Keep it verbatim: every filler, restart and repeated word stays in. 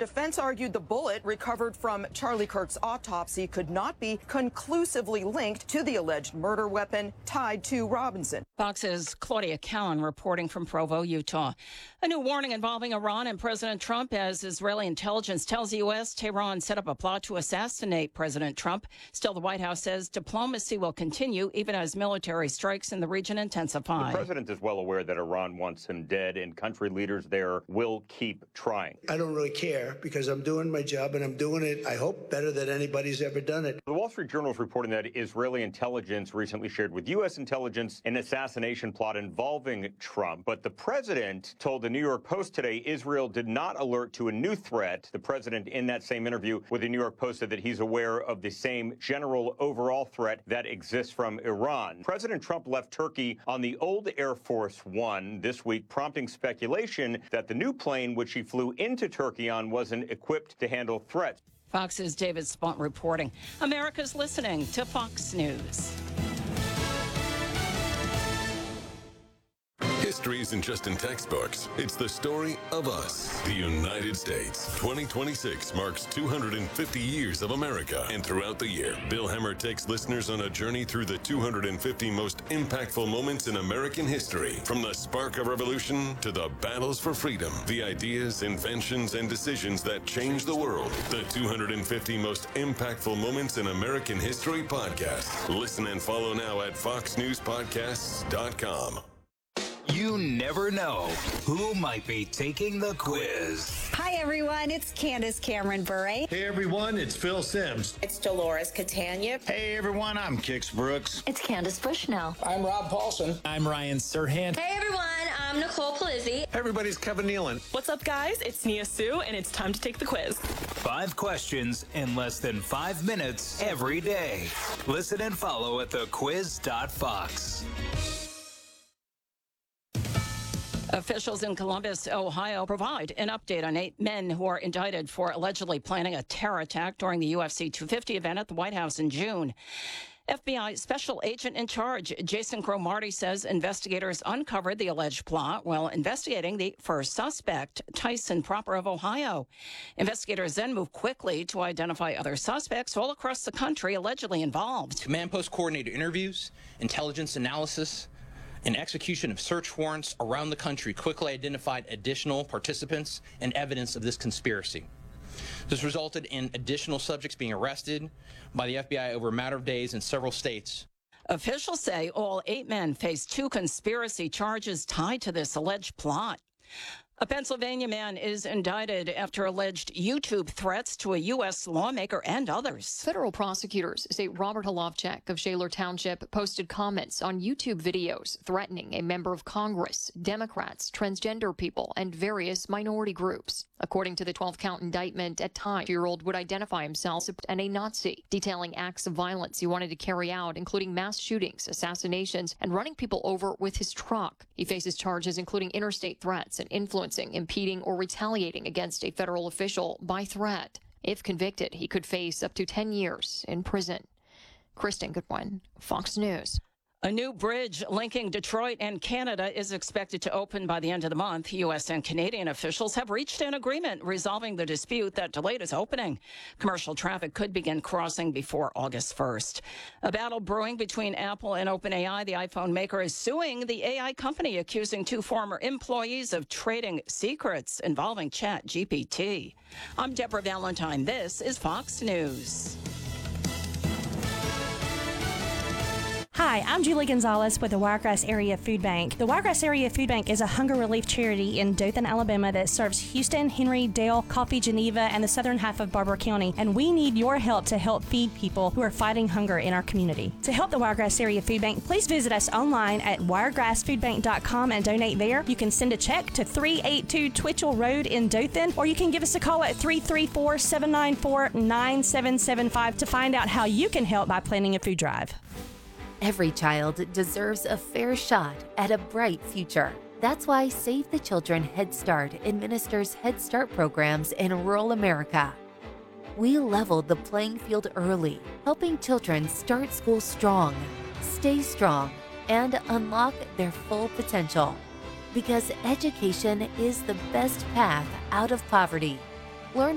defense argued the bullet recovered from Charlie Kirk's autopsy could not be conclusively linked to the alleged murder weapon tied to Robinson. Fox's Claudia Cowan reporting from Provo, Utah. A new warning involving Iran and President Trump as Israeli intelligence tells the U S Tehran set up a plot to assassinate President Trump. Still, the White House says diplomacy will continue even as military strikes in the region intensify. The president is well aware that Iran wants him dead, and country leaders there will keep trying. I don't really care because I'm doing my job, and I'm doing it, I hope, better than anybody's ever done it. The Wall Street Journal is reporting that Israeli intelligence recently shared with U S intelligence an assassination plot involving Trump. But the president told the New York Post today Israel did not alert to a new threat. The president, in that same interview with the New York Post, said that he's aware of the same general overall threat that exists from Iran. President Trump left Turkey on the old Air Force One this week, prompting speculation that the new plane which he flew into Turkey on wasn't equipped to handle threats. Fox's David Spunt reporting. America's listening to Fox News. History isn't just in textbooks. It's the story of us, the United States. twenty twenty-six marks two hundred fifty years of America. And throughout the year, Bill Hemmer takes listeners on a journey through the two hundred fifty most impactful moments in American history. From the spark of revolution to the battles for freedom, the ideas, inventions, and decisions that changed the world. The two hundred fifty most impactful moments in American history podcast. Listen and follow now at fox news podcasts dot com. You never know who might be taking the quiz. Hi, everyone. It's Candace Cameron Bure. Hey, everyone. It's Phil Simms. It's Dolores Catania. Hey, everyone. I'm Kix Brooks. It's Candace Bushnell. I'm Rob Paulson. I'm Ryan Serhant. Hey, everyone. I'm Nicole Palizzi. Hey, everybody's Kevin Nealon. What's up, guys? It's Nia Sue, and it's time to take the quiz. Five questions in less than five minutes every day. Listen and follow at the quiz dot fox. Officials in Columbus, Ohio, provide an update on eight men who are indicted for allegedly planning a terror attack during the U F C two fifty event at the White House in June. F B I Special Agent in Charge Jason Cromartie says investigators uncovered the alleged plot while investigating the first suspect, Tyson Proper of Ohio. Investigators then moved quickly to identify other suspects all across the country allegedly involved. Command post coordinated interviews, intelligence analysis, and execution of search warrants around the country quickly identified additional participants and evidence of this conspiracy. This resulted in additional subjects being arrested by the F B I over a matter of days in several states. Officials say all eight men face two conspiracy charges tied to this alleged plot. A Pennsylvania man is indicted after alleged YouTube threats to a U S lawmaker and others. Federal prosecutors say Robert Holovchek of Shaler Township posted comments on YouTube videos threatening a member of Congress, Democrats, transgender people, and various minority groups. According to the twelve-count indictment, at times, the two-year-old would identify himself as a Nazi, detailing acts of violence he wanted to carry out, including mass shootings, assassinations, and running people over with his truck. He faces charges including interstate threats and influencing, impeding, or retaliating against a federal official by threat. If convicted, he could face up to ten years in prison. Kristen Goodwin, Fox News. A new bridge linking Detroit and Canada is expected to open by the end of the month. U S and Canadian officials have reached an agreement resolving the dispute that delayed its opening. Commercial traffic could begin crossing before August first. A battle brewing between Apple and OpenAI. The iPhone maker is suing the A I company, accusing two former employees of trading secrets involving ChatGPT. I'm Deborah Valentine. This is Fox News. Hi, I'm Julie Gonzalez with the Wiregrass Area Food Bank. The Wiregrass Area Food Bank is a hunger relief charity in Dothan, Alabama that serves Houston, Henry, Dale, Coffee, Geneva, and the southern half of Barber County. And we need your help to help feed people who are fighting hunger in our community. To help the Wiregrass Area Food Bank, please visit us online at wiregrass food bank dot com and donate there. You can send a check to three eighty-two Twitchell Road in Dothan, or you can give us a call at three three four, seven nine four, nine seven seven five to find out how you can help by planning a food drive. Every child deserves a fair shot at a bright future. That's why Save the Children Head Start administers Head Start programs in rural America. We leveled the playing field early, helping children start school strong, stay strong, and unlock their full potential. Because education is the best path out of poverty.